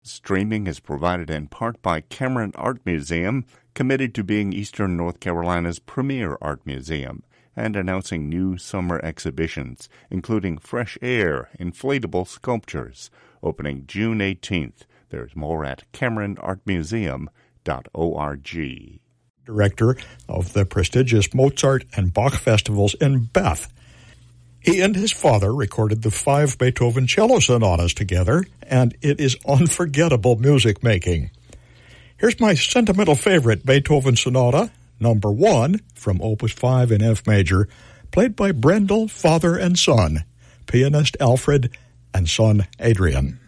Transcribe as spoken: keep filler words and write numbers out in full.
Streaming is provided in part by Cameron Art Museum, committed to being Eastern North Carolina's premier art museum, and announcing new summer exhibitions, including Fresh Air Inflatable Sculptures, opening June eighteenth. There's more at cameron art museum dot org. Director of the prestigious Mozart and Bach festivals in Beth. He and his father recorded the five Beethoven cello sonatas together, and it is unforgettable music making. Here's my sentimental favorite Beethoven sonata, number one, from Opus five in F major, played by Brendel, father and son, pianist Alfred, and son Adrian.